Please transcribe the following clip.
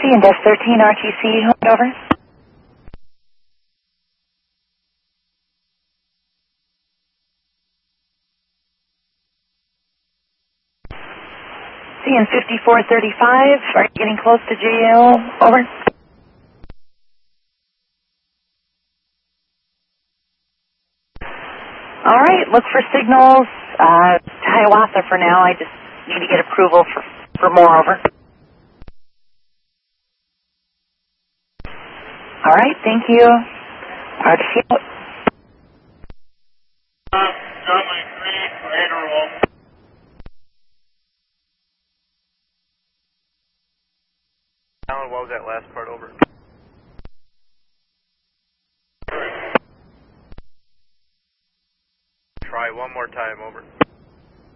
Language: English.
CN-13 RTC, over. CN-5435, are you getting close to JL, over? All right, look for signals. Hiawatha for now. I just need to get approval for more, over. All right, thank you. RTC out. Runway 3, radar roll. Alan, what was that last part, over? Try one more time, over.